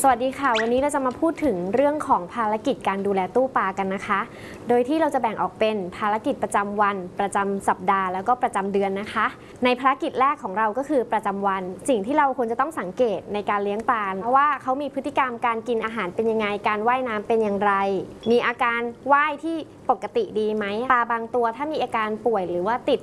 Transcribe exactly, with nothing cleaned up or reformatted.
สวัสดีค่ะวันนี้เราจะมาพูดถึงเรื่องของภารกิจการดูแลตู้ปลากันนะคะโดยที่เราจะแบ่งออกเป็นภารกิจประจำวันประจำสัปดาห์แล้วก็ประจำเดือนนะคะในภารกิจแรกของเราก็คือประจำวันสิ่งที่เราควรจะต้องสังเกตในการเลี้ยงปลาเพราะว่าเขามีพฤติกรรมการกินอาหารเป็นยังไงการว่ายน้ำเป็นอย่างไรมีอาการว่ายที่ปกติดีไหมปลาบางตัวถ้ามีอาการป่วยหรือว่าติด